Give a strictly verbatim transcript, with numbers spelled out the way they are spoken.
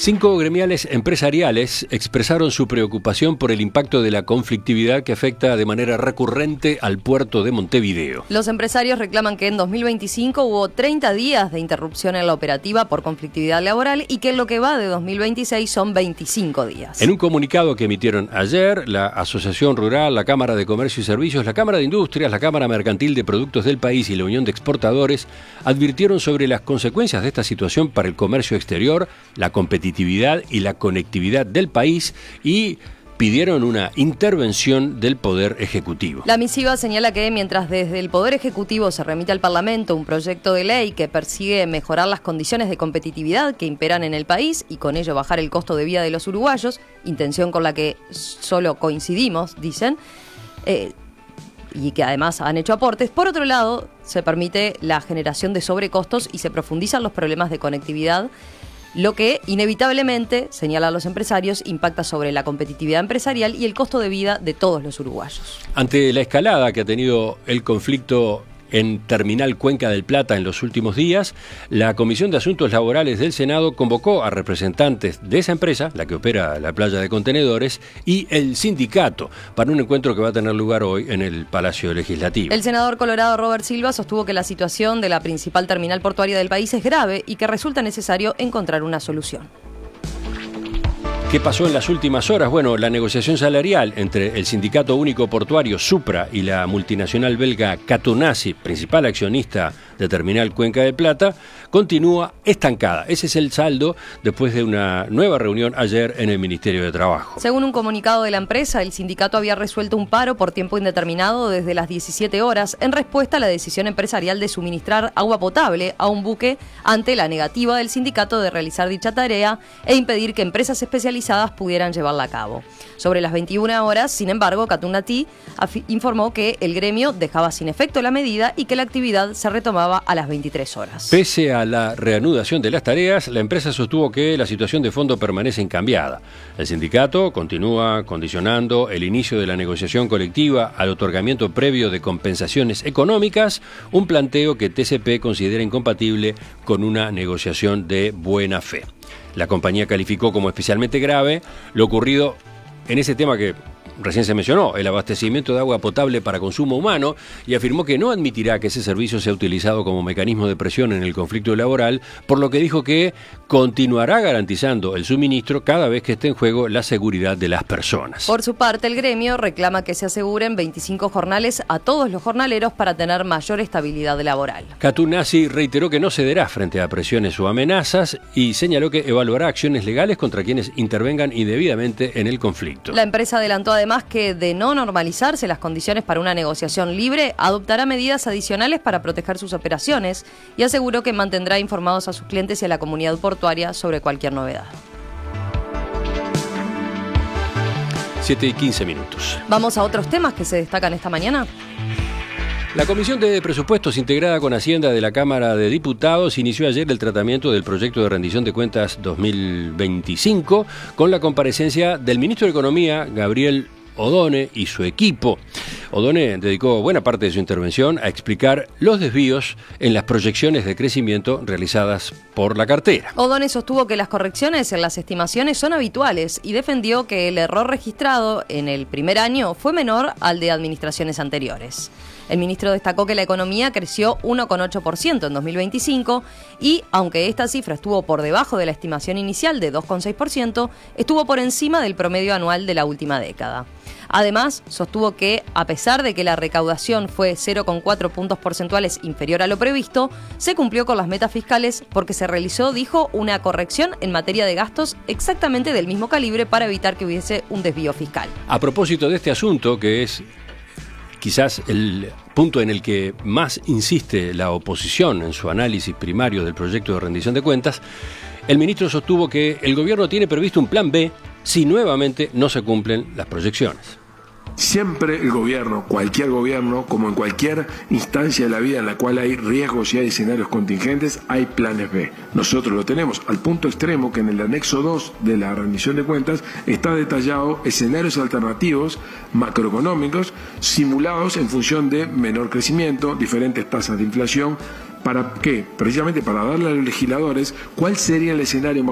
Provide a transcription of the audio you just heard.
Cinco gremiales empresariales expresaron su preocupación por el impacto de la conflictividad que afecta de manera recurrente al puerto de Montevideo. Los empresarios reclaman que en dos mil veinticinco hubo treinta días de interrupción en la operativa por conflictividad laboral y que en lo que va de dos mil veintiséis son veinticinco días. En un comunicado que emitieron ayer, la Asociación Rural, la Cámara de Comercio y Servicios, la Cámara de Industrias, la Cámara Mercantil de Productos del País y la Unión de Exportadores advirtieron sobre las consecuencias de esta situación para el comercio exterior, la competitividad y la conectividad del país y pidieron una intervención del Poder Ejecutivo. La misiva señala que mientras desde el Poder Ejecutivo se remite al Parlamento un proyecto de ley que persigue mejorar las condiciones de competitividad que imperan en el país y con ello bajar el costo de vida de los uruguayos, intención con la que solo coincidimos, dicen, eh, y que además han hecho aportes. Por otro lado, se permite la generación de sobrecostos y se profundizan los problemas de conectividad, lo que inevitablemente, señalan los empresarios, impacta sobre la competitividad empresarial y el costo de vida de todos los uruguayos. Ante la escalada que ha tenido el conflicto en Terminal Cuenca del Plata en los últimos días, la Comisión de Asuntos Laborales del Senado convocó a representantes de esa empresa, la que opera la playa de contenedores, y el sindicato, para un encuentro que va a tener lugar hoy en el Palacio Legislativo. El senador colorado Robert Silva sostuvo que la situación de la principal terminal portuaria del país es grave y que resulta necesario encontrar una solución. ¿Qué pasó en las últimas horas? Bueno, la negociación salarial entre el Sindicato Único Portuario Supra y la multinacional belga Katoenasi, principal accionista de Terminal Cuenca del Plata, continúa estancada. Ese es el saldo después de una nueva reunión ayer en el Ministerio de Trabajo. Según un comunicado de la empresa, el sindicato había resuelto un paro por tiempo indeterminado desde las diecisiete horas en respuesta a la decisión empresarial de suministrar agua potable a un buque ante la negativa del sindicato de realizar dicha tarea e impedir que empresas especializadas pudieran llevarla a cabo. Sobre las veintiuna horas, sin embargo, Katoenasi informó que el gremio dejaba sin efecto la medida y que la actividad se retomaba a las veintitrés horas. Pese a la reanudación de las tareas, la empresa sostuvo que la situación de fondo permanece incambiada. El sindicato continúa condicionando el inicio de la negociación colectiva al otorgamiento previo de compensaciones económicas, un planteo que T C P considera incompatible con una negociación de buena fe. La compañía calificó como especialmente grave lo ocurrido en ese tema que recién se mencionó, el abastecimiento de agua potable para consumo humano, y afirmó que no admitirá que ese servicio sea utilizado como mecanismo de presión en el conflicto laboral, por lo que dijo que continuará garantizando el suministro cada vez que esté en juego la seguridad de las personas. Por su parte, el gremio reclama que se aseguren veinticinco jornales a todos los jornaleros para tener mayor estabilidad laboral. Katoenasi reiteró que no cederá frente a presiones o amenazas y señaló que evaluará acciones legales contra quienes intervengan indebidamente en el conflicto. La empresa adelantó además que, de no normalizarse las condiciones para una negociación libre, adoptará medidas adicionales para proteger sus operaciones y aseguró que mantendrá informados a sus clientes y a la comunidad portuaria sobre cualquier novedad. siete y quince minutos. Vamos a otros temas que se destacan esta mañana. La Comisión de Presupuestos integrada con Hacienda de la Cámara de Diputados inició ayer el tratamiento del proyecto de rendición de cuentas dos mil veinticinco con la comparecencia del ministro de Economía, Gabriel Odone, y su equipo. Odone dedicó buena parte de su intervención a explicar los desvíos en las proyecciones de crecimiento realizadas por la cartera. Odone sostuvo que las correcciones en las estimaciones son habituales y defendió que el error registrado en el primer año fue menor al de administraciones anteriores. El ministro destacó que la economía creció uno coma ocho por ciento en dos mil veinticinco y, aunque esta cifra estuvo por debajo de la estimación inicial de dos coma seis por ciento, estuvo por encima del promedio anual de la última década. Además, sostuvo que, a pesar de que la recaudación fue cero coma cuatro puntos porcentuales inferior a lo previsto, se cumplió con las metas fiscales porque se realizó, dijo, una corrección en materia de gastos exactamente del mismo calibre para evitar que hubiese un desvío fiscal. A propósito de este asunto, que es quizás el punto en el que más insiste la oposición en su análisis primario del proyecto de rendición de cuentas, el ministro sostuvo que el gobierno tiene previsto un plan B si nuevamente no se cumplen las proyecciones. Siempre el gobierno, cualquier gobierno, como en cualquier instancia de la vida en la cual hay riesgos y hay escenarios contingentes, hay planes B. Nosotros lo tenemos al punto extremo que en el anexo dos de la rendición de cuentas está detallado escenarios alternativos macroeconómicos simulados en función de menor crecimiento, diferentes tasas de inflación. ¿Para qué? Precisamente para darle a los legisladores cuál sería el escenario